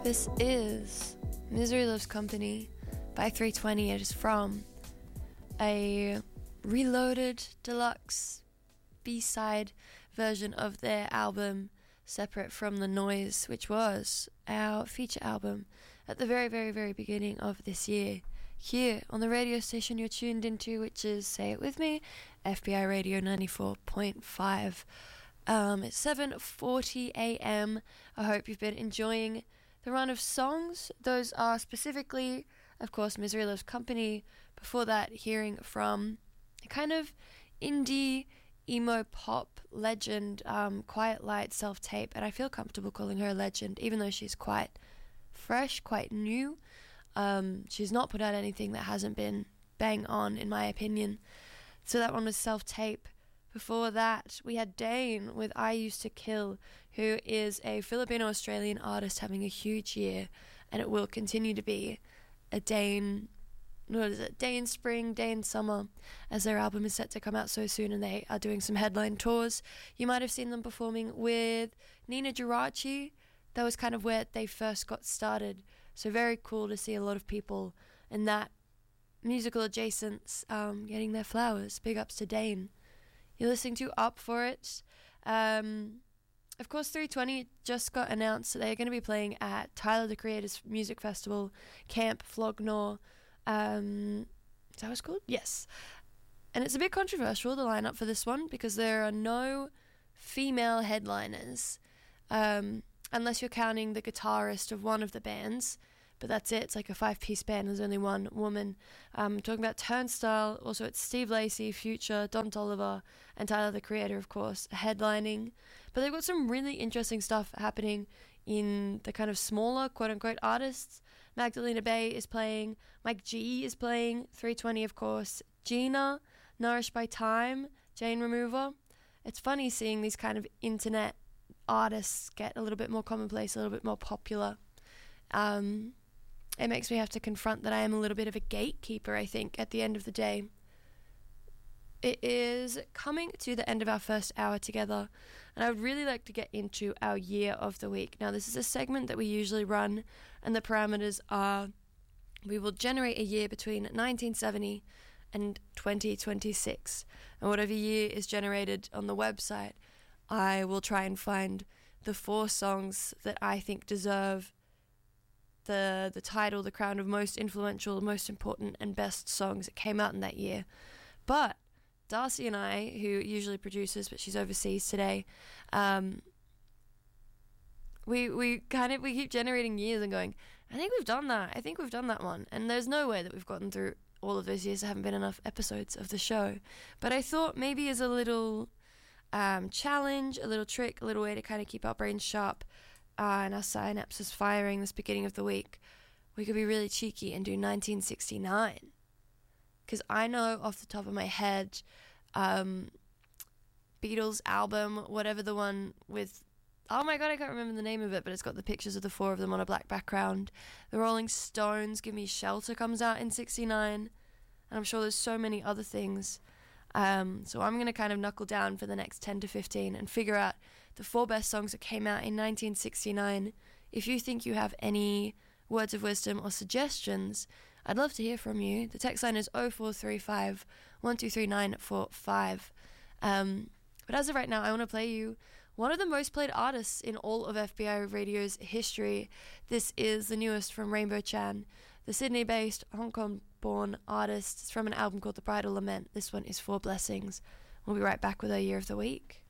This is Misery Loves Company by 320. It is from a reloaded deluxe B-side version of their album Separate from the Noise, which was our feature album at the very, very, very beginning of this year. Here on the radio station you're tuned into, which is, say it with me, FBI Radio 94.5. It's 7:40 a.m. I hope you've been enjoying the run of songs. Those are specifically, of course, Misery Loves Company. Before that, hearing from a kind of indie emo pop legend, Quiet Light self-tape, and I feel comfortable calling her a legend, even though she's quite fresh, quite new. She's not put out anything that hasn't been bang on, in my opinion. So that one was self-tape. Before that, we had Dane with I Used to Kill, who is a Filipino-Australian artist having a huge year, and it will continue to be a Dane Spring, Dane Summer, as their album is set to come out so soon, and they are doing some headline tours. You might have seen them performing with Nina Girachi. That was kind of where they first got started, so very cool to see a lot of people in that musical adjacents getting their flowers. Big ups to Dane. You're listening to Up For It. Of course, 320 just got announced that they're going to be playing at Tyler, the Creator's Music Festival, Camp Flognor. Is that what it's called? Yes. And it's a bit controversial, the lineup for this one, because there are no female headliners, unless you're counting the guitarist of one of the bands. But that's it. It's like a 5-piece band. There's only one woman. Talking about Turnstile. Also, it's Steve Lacy, Future, Don Toliver, and Tyler, the Creator, of course, headlining. But they've got some really interesting stuff happening in the kind of smaller, quote-unquote, artists. Magdalena Bay is playing. Mike G is playing. 320, of course. Gina, Nourished by Time, Jane Remover. It's funny seeing these kind of internet artists get a little bit more commonplace, a little bit more popular. It makes me have to confront that I am a little bit of a gatekeeper, I think, at the end of the day. It is coming to the end of our first hour together, and I would really like to get into our year of the week. Now, this is a segment that we usually run, and the parameters are we will generate a year between 1970 and 2026. And whatever year is generated on the website, I will try and find the 4 songs that I think deserve the title, the crown of most influential, most important, and best songs that came out in that year. But Darcy and I, who usually produces, but she's overseas today, we keep generating years and going, I think we've done that. I think we've done that one. And there's no way that we've gotten through all of those years. There haven't been enough episodes of the show. But I thought maybe as a little challenge, a little trick, a little way to kind of keep our brains sharp, and our synapses firing this beginning of the week, we could be really cheeky and do 1969. Because I know off the top of my head, Beatles album, whatever the one with, oh my god, I can't remember the name of it, but it's got the pictures of the 4 of them on a black background. The Rolling Stones' Give Me Shelter comes out in 69, and I'm sure there's so many other things. So I'm going to kind of knuckle down for the next 10 to 15 and figure out the 4 best songs that came out in 1969. If you think you have any words of wisdom or suggestions, I'd love to hear from you. The text line is 0435 123945. But as of right now, I want to play you one of the most played artists in all of FBI Radio's history. This is the newest from Rainbow Chan, the Sydney-based, Hong Kong-born artist. It's from an album called The Bridal Lament. This one is 4 Blessings. We'll be right back with our Year of the Week.